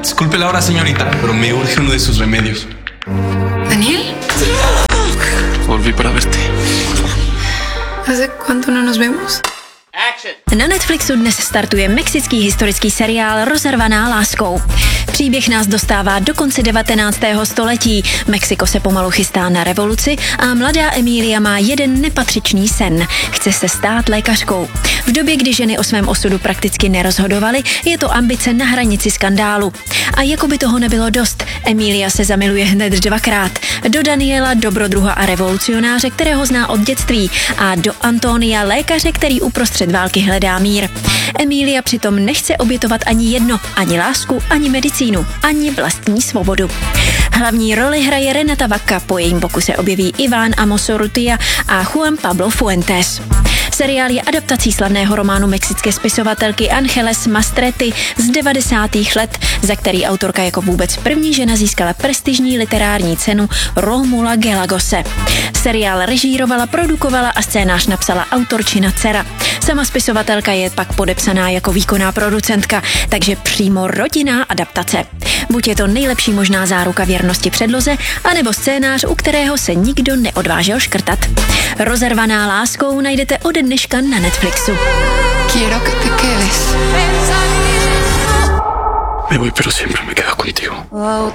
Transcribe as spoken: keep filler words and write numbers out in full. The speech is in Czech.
Disculpe la hora, señorita, pero me urge uno de sus remedios. ¿Daniel? Volví para verte. ¿Hace cuánto no nos vemos? Na Netflixu dnes startuje mexický historický seriál Rozervaná láskou. Příběh nás dostává do konce devatenáctého století. Mexiko se pomalu chystá na revoluci a mladá Emilia má jeden nepatřičný sen. Chce se stát lékařkou. V době, kdy ženy o svém osudu prakticky nerozhodovaly, je to ambice na hranici skandálu. A jako by toho nebylo dost, Emilia se zamiluje hned dvakrát. Do Daniela, dobrodruha a revolucionáře, kterého zná od dětství, a do Antonia, lékaře, který uprostřed války hledá mír. Emilia přitom nechce obětovat ani jedno, ani lásku, ani medicínu, ani vlastní svobodu. Hlavní roli hraje Renata Vacca, po jejím boku se objeví Iván Amos Urrutia a Juan Pablo Fuentes. Seriál je adaptací slavného románu mexické spisovatelky Angeles Mastrety z devadesátých let, za který autorka jako vůbec první žena získala prestižní literární cenu Rómula Gallegose. Seriál režírovala, produkovala a scénář napsala autorčina dcera. Sama spisovatelka je pak podepsaná jako výkonná producentka, takže přímo rodinná adaptace. Buď je to nejlepší možná záruka věrnosti předloze, anebo scénář, u kterého se nikdo neodvážil škrtat. Rozervaná láskou najdete ode dneška na Netflixu. Quiero que te quedes. Me voy, pero siempre me quedo contigo.